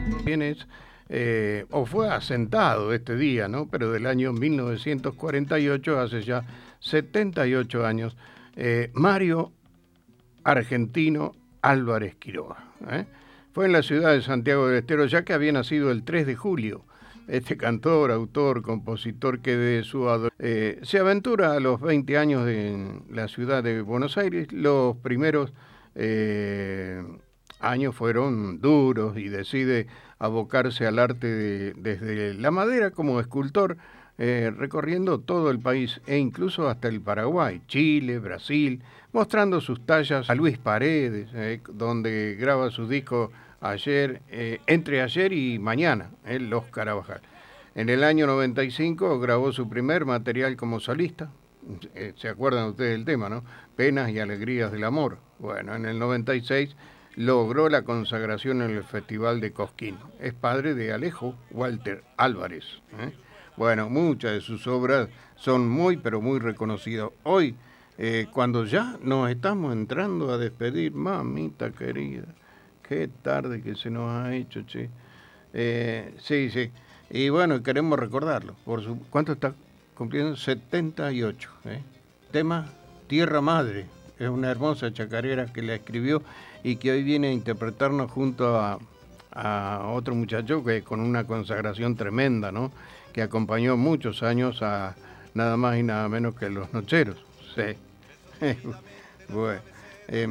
Bien es, o fue asentado este día, ¿no? Pero del año 1948, hace ya 78 años, Mario Argentino Álvarez Quiroga. Fue en la ciudad de Santiago del Estero, ya que había nacido el 3 de julio. Este cantor, autor, compositor que de su se aventura a los 20 años en la ciudad de Buenos Aires. Los primeros años fueron duros y decide abocarse al arte desde la madera como escultor, recorriendo todo el país e incluso hasta el Paraguay, Chile, Brasil, mostrando sus tallas a Luis Paredes, donde graba su disco entre ayer y mañana, Los Carabajal. En el año 95 grabó su primer material como solista. ¿Se acuerdan ustedes del tema, no? Penas y alegrías del amor. Bueno, en el 96 logró la consagración en el Festival de Cosquín. Es padre de Alejo Walter Álvarez. Bueno, muchas de sus obras son muy, pero muy reconocidas. Hoy, cuando ya nos estamos entrando a despedir, mamita querida, qué tarde que se nos ha hecho, che. Sí, sí. Y bueno, queremos recordarlo. ¿Cuánto está cumpliendo? 78. Tema Tierra Madre. Es una hermosa chacarera que la escribió y que hoy viene a interpretarnos junto a otro muchacho que con una consagración tremenda, ¿no? Que acompañó muchos años a nada más y nada menos que los Nocheros. Sí. Bueno.